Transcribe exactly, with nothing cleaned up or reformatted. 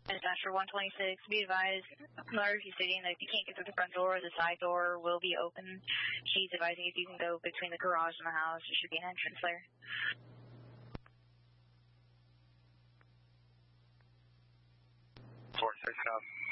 Dispatcher one twenty-six, be advised, emergency stating that if you can't get through the front door, the side door will be open. She's advising if you can go between the garage and the house, there should be an entrance there. four six,